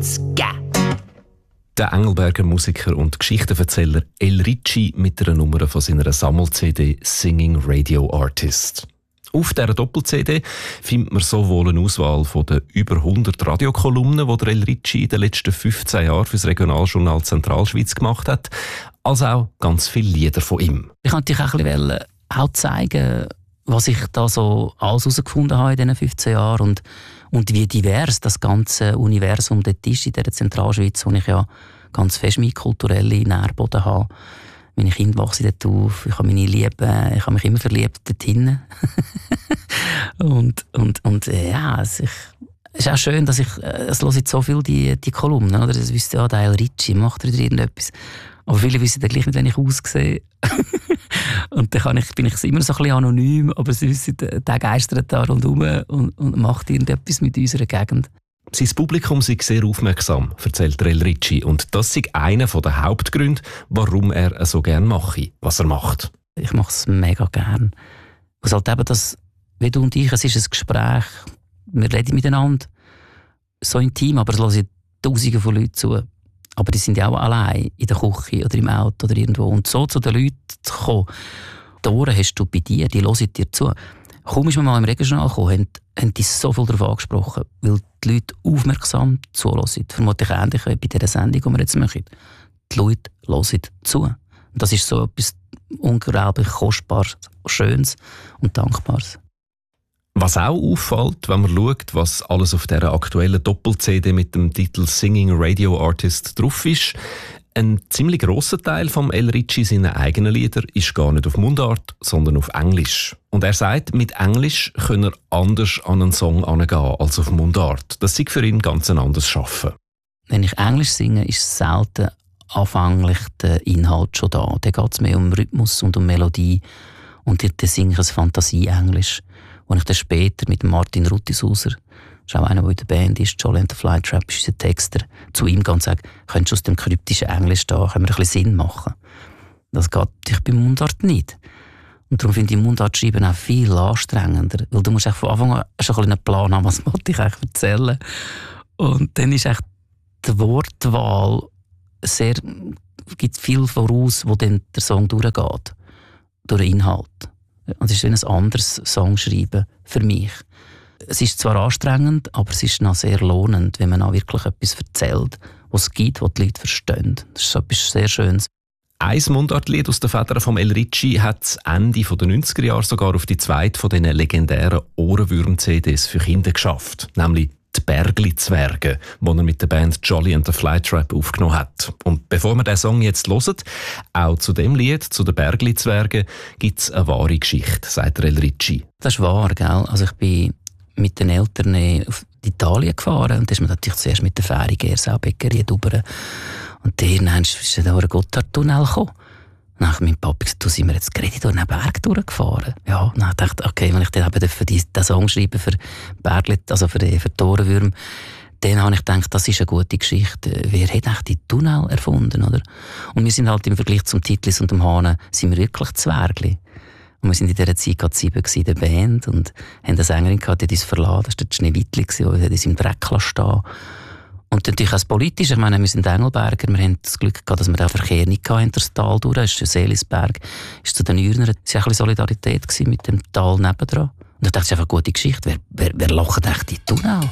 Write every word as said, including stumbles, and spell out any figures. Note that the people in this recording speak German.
hat's gegeben. Der Engelberger Musiker und Geschichtenverzähler El Ricci mit einer Nummer von seiner Sammel-C D «Singing Radio Artist». Auf dieser Doppel-C D findet man sowohl eine Auswahl von den über hundert Radiokolumnen, die der El Ricci in den letzten fünfzehn Jahren für das Regionaljournal Zentralschweiz gemacht hat, als auch ganz viele Lieder von ihm. Ich wollte natürlich auch, ein bisschen auch zeigen, was ich da so alles herausgefunden habe in diesen fünfzehn Jahren und, und wie divers das ganze Universum dort ist in dieser Zentralschweiz, wo ich ja ganz fest meinen kulturellen Nährboden habe. Meine Kinder wachsen dort auf, ich habe meine Liebe, ich habe mich immer verliebt dort hinten. und, und, und ja, es ist, es ist auch schön, dass ich, es höre jetzt so viel die, die Kolumnen, oder? Das wüsste ja, der El Ricci, macht er irgendetwas. Aber viele wissen dann gleich nicht, wenn ich aussehe. Und dann kann ich, bin ich immer so ein bisschen anonym, aber sie wissen, der geistert da rundherum und, und macht irgendetwas mit unserer Gegend. Sein Publikum sei sehr aufmerksam, erzählt El Ricci. Und das sei einer der Hauptgründe, warum er so gerne mache, was er macht. Ich mache es mega gern. Es halt eben das, wie du und ich, es ist ein Gespräch, wir reden miteinander, so intim, aber es hören Tausende von Leuten zu. Aber die sind ja auch allein in der Küche oder im Auto oder irgendwo. Und so zu den Leuten zu kommen, die Ohren hast du bei dir, die hören dir zu. Kaum ist man mal im Regional gekommen, haben, haben die so viel darauf angesprochen, weil die Leute aufmerksam zuhören. Vermutlich ähnlich wie bei dieser Sendung, die wir jetzt machen. Die Leute hören zu. Und das ist so etwas unglaublich Kostbares, Schönes und Dankbares. Was auch auffällt, wenn man schaut, was alles auf dieser aktuellen Doppel-C D mit dem Titel «Singing Radio Artist» drauf ist, ein ziemlich grosser Teil vom El Ricci seiner eigenen Lieder ist gar nicht auf Mundart, sondern auf Englisch. Und er sagt, mit Englisch könne er anders an einen Song herangehen als auf Mundart. Das sei für ihn ganz ein anderes Schaffen. Wenn ich Englisch singe, ist selten anfänglich der Inhalt schon da. Da geht es mehr um Rhythmus und um Melodie. Und dann singe ich ein Fantasie-Englisch, wo ich dann später mit Martin Ruttishauser, das ist auch einer, der in der Band ist, Jolly and the Flytrap, ist unser Texter, zu ihm gehen und sagen, könntest du aus dem kryptischen Englisch da, können wir ein bisschen Sinn machen. Das geht natürlich beim Mundart nicht. Und darum finde ich Mundart schreiben auch viel anstrengender, weil du musst von Anfang an schon einen Plan haben, was wollte ich eigentlich erzählen. Und dann ist echt die Wortwahl sehr, gibt viel voraus, wo dann der Song durchgeht, durch den Inhalt. Und es ist wie ein anderes Songschreiben für mich. Es ist zwar anstrengend, aber es ist noch sehr lohnend, wenn man auch wirklich etwas erzählt, was es gibt, was die Leute verstehen. Das ist etwas sehr Schönes. Ein Mundartlied aus den Federn von El Ricci hat es Ende der neunziger Jahre sogar auf die zweite von diesen legendären Ohrenwürm-C Ds für Kinder geschafft, nämlich «Die Bergli-Zwerge», die er mit der Band Jolly and the Flytrap aufgenommen hat. Und bevor wir diesen Song jetzt hören, auch zu dem Lied, zu den Bergli-Zwergen, gibt es eine wahre Geschichte, sagt El Ricci. Das ist wahr, gell? Also ich bin mit den Eltern auf Italien gefahren und da ist man natürlich zuerst mit der Fähre Gersau-Bäckerei drüber. Und dann ist dann durch den Gotthardtunnel gekommen. Dann habe ich meinem Papa gesagt, du, sind wir jetzt gerade durch einen Berg durchgefahren? Ja, dann dachte ich, okay, wenn ich dann eben für diesen Song schreibe, für Bergli, also für die, für die Ohrenwürmer, dann habe ich gedacht, das ist eine gute Geschichte. Wer hat eigentlich die Tunnel erfunden, oder? Und wir sind halt im Vergleich zum Titlis und dem Hahn, sind wir wirklich Zwergli. Und wir sind in dieser Zeit gerade sieben in der Band und haben eine Sängerin gehabt, die hat uns verlassen. Das war der Schneewittli, die hat uns im Dreck stehen. Und natürlich auch politisch. Ich meine, wir sind Engelberger. Wir haben das Glück gehabt, dass wir den Verkehr nicht hatten, das Tal durch. Es ist ein Seelisberg, ist zu den Ürnern. Es war ein bisschen Solidarität mit dem Tal nebendran. Und ich dachte, es ist einfach eine gute Geschichte. Wer, wer, wer lacht echt die Tunnel?